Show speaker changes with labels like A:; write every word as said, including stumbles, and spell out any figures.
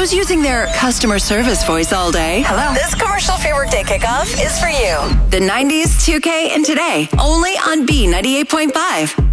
A: Who's using their customer service voice all day?
B: Hello. This commercial for your workday kickoff is for you.
A: The nineties, two K, and today. Only on B ninety-eight point five.